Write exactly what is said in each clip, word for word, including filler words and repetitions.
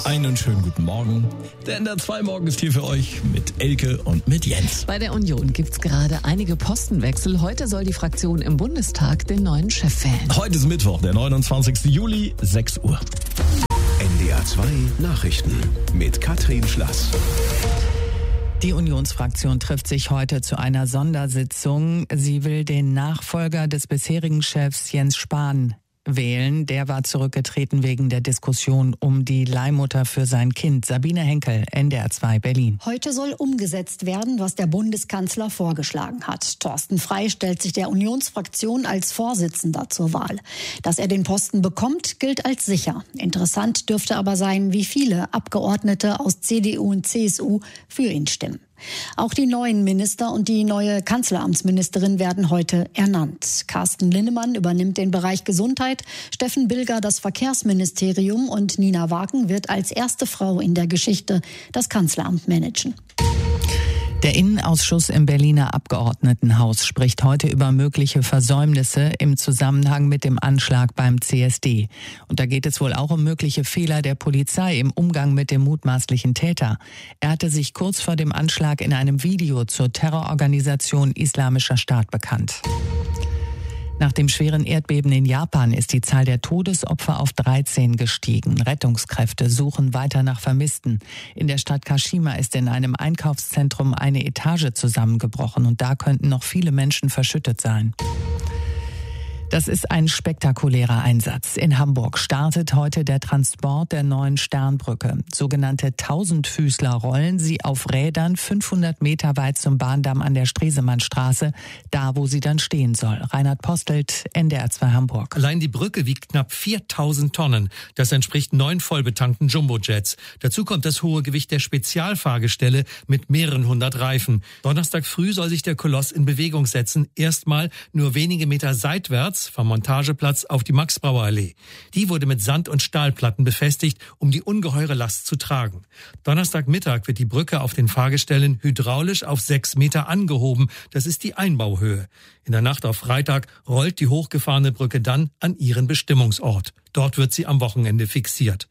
Einen schönen guten Morgen. Der N D R zwei Morgen ist hier für euch mit Elke und mit Jens. Bei der Union gibt's gerade einige Postenwechsel. Heute soll die Fraktion im Bundestag den neuen Chef wählen. Heute ist Mittwoch, der neunundzwanzigsten Juli, sechs Uhr. N D R zwei Nachrichten mit Katrin Schlass. Die Unionsfraktion trifft sich heute zu einer Sondersitzung. Sie will den Nachfolger des bisherigen Chefs Jens Spahn wählen. Der war zurückgetreten wegen der Diskussion um die Leihmutter für sein Kind. Sabine Henkel, N D R zwei Berlin. Heute soll umgesetzt werden, was der Bundeskanzler vorgeschlagen hat. Thorsten Frey stellt sich der Unionsfraktion als Vorsitzender zur Wahl. Dass er den Posten bekommt, gilt als sicher. Interessant dürfte aber sein, wie viele Abgeordnete aus C D U und C S U für ihn stimmen. Auch die neuen Minister und die neue Kanzleramtsministerin werden heute ernannt. Carsten Linnemann übernimmt den Bereich Gesundheit, Steffen Bilger das Verkehrsministerium und Nina Wagen wird als erste Frau in der Geschichte das Kanzleramt managen. Der Innenausschuss im Berliner Abgeordnetenhaus spricht heute über mögliche Versäumnisse im Zusammenhang mit dem Anschlag beim C S D. Und da geht es wohl auch um mögliche Fehler der Polizei im Umgang mit dem mutmaßlichen Täter. Er hatte sich kurz vor dem Anschlag in einem Video zur Terrororganisation Islamischer Staat bekannt. Nach dem schweren Erdbeben in Japan ist die Zahl der Todesopfer auf dreizehn gestiegen. Rettungskräfte suchen weiter nach Vermissten. In der Stadt Kashima ist in einem Einkaufszentrum eine Etage zusammengebrochen und da könnten noch viele Menschen verschüttet sein. Das ist ein spektakulärer Einsatz. In Hamburg startet heute der Transport der neuen Sternbrücke. Sogenannte Tausendfüßler rollen sie auf Rädern fünfhundert Meter weit zum Bahndamm an der Stresemannstraße, da wo sie dann stehen soll. Reinhard Postelt, N D R zwei Hamburg. Allein die Brücke wiegt knapp viertausend Tonnen. Das entspricht neun vollbetankten Jumbojets. Dazu kommt das hohe Gewicht der Spezialfahrgestelle mit mehreren hundert Reifen. Donnerstag früh soll sich der Koloss in Bewegung setzen. Erstmal nur wenige Meter seitwärts vom Montageplatz auf die Max-Brauer-Allee. Die wurde mit Sand- und Stahlplatten befestigt, um die ungeheure Last zu tragen. Donnerstagmittag wird die Brücke auf den Fahrgestellen hydraulisch auf sechs Meter angehoben. Das ist die Einbauhöhe. In der Nacht auf Freitag rollt die hochgefahrene Brücke dann an ihren Bestimmungsort. Dort wird sie am Wochenende fixiert.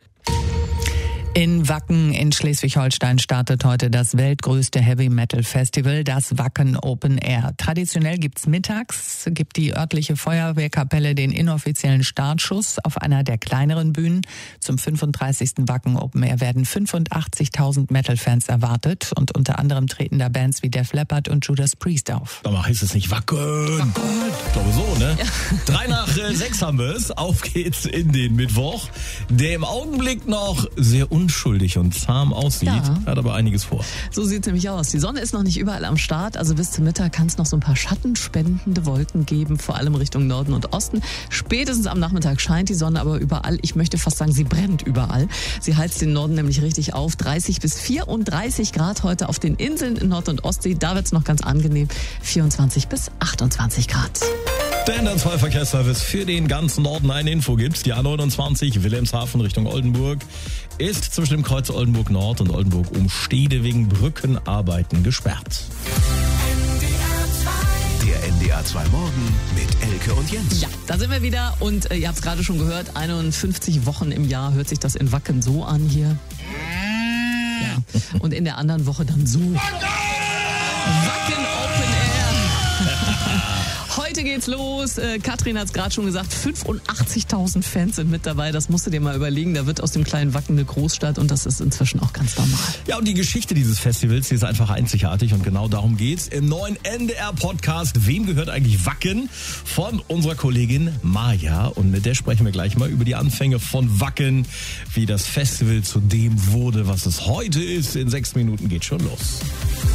In Wacken in Schleswig-Holstein startet heute das weltgrößte Heavy-Metal-Festival, das Wacken Open Air. Traditionell gibt's mittags, gibt die örtliche Feuerwehrkapelle den inoffiziellen Startschuss auf einer der kleineren Bühnen. Zum fünfunddreißigsten Wacken Open Air werden fünfundachtzigtausend Metal-Fans erwartet und unter anderem treten da Bands wie Def Leppard und Judas Priest auf. Aber heißt es nicht Wacken? Wacken. Ich glaube so, ne? Ja. Drei nach äh, sechs haben wir es. Auf geht's in den Mittwoch, der im Augenblick noch sehr unschuldig und zahm aussieht, ja. Hat aber einiges vor. So sieht es nämlich aus. Die Sonne ist noch nicht überall am Start, also bis zum Mittag kann es noch so ein paar schattenspendende Wolken geben, vor allem Richtung Norden und Osten. Spätestens am Nachmittag scheint die Sonne aber überall. Ich möchte fast sagen, sie brennt überall. Sie heizt den Norden nämlich richtig auf. dreißig bis vierunddreißig Grad heute auf den Inseln in Nord- und Ostsee. Da wird es noch ganz angenehm. vierundzwanzig bis achtundzwanzig Grad. Der N D R zwei Verkehrsservice für den ganzen Norden eine Info gibt. Die A neunundzwanzig Wilhelmshaven Richtung Oldenburg ist zwischen dem Kreuz Oldenburg Nord und Oldenburg Umstede wegen Brückenarbeiten gesperrt. Der N D R zwei Morgen mit Elke und Jens. Ja, da sind wir wieder und äh, ihr habt es gerade schon gehört, einundfünfzig Wochen im Jahr hört sich das in Wacken so an hier. Ja. Und in der anderen Woche dann so. Wacken Open Air. Heute geht's los. Äh, Katrin hat es gerade schon gesagt, fünfundachtzigtausend Fans sind mit dabei. Das musst du dir mal überlegen. Da wird aus dem kleinen Wacken eine Großstadt und das ist inzwischen auch ganz normal. Ja, und die Geschichte dieses Festivals, die ist einfach einzigartig und genau darum geht's im neuen N D R-Podcast. Wem gehört eigentlich Wacken? Von unserer Kollegin Maja. Und mit der sprechen wir gleich mal über die Anfänge von Wacken, wie das Festival zu dem wurde, was es heute ist. In sechs Minuten geht schon los.